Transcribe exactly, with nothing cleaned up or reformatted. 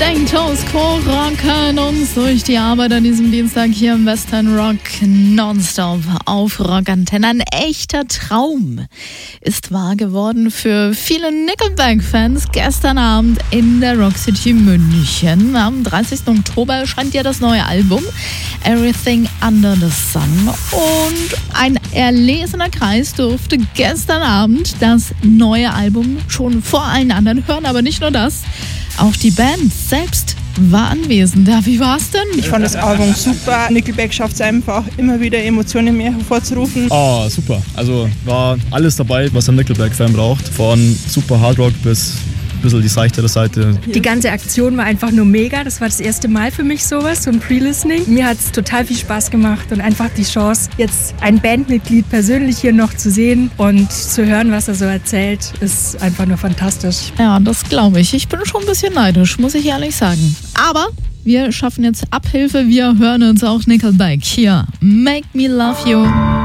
Toast Co. rocken uns durch die Arbeit an diesem Dienstag hier im Western Rock nonstop auf Rockantenne. Ein echter Traum ist wahr geworden für viele Nickelback-Fans gestern Abend in der Rock City München. Am dreißigsten Oktober erscheint ja das neue Album Everything Under the Sun und ein erlesener Kreis durfte gestern Abend das neue Album schon vor allen anderen hören, aber nicht nur das. Auch die Band selbst war anwesend. Ja, wie war's denn? Ich fand das Album super. Nickelback schafft es einfach, immer wieder Emotionen in mir hervorzurufen. Oh, super. Also war alles dabei, was ein Nickelback-Fan braucht. Von super Hardrock bis ein bisschen die seichtere Seite. Die ganze Aktion war einfach nur mega. Das war das erste Mal für mich sowas, so ein Pre-Listening. Mir hat es total viel Spaß gemacht und einfach die Chance, jetzt ein Bandmitglied persönlich hier noch zu sehen und zu hören, was er so erzählt, ist einfach nur fantastisch. Ja, das glaube ich. Ich bin schon ein bisschen neidisch, muss ich ehrlich sagen. Aber wir schaffen jetzt Abhilfe. Wir hören uns auch Nickelback hier. Make Me Love You.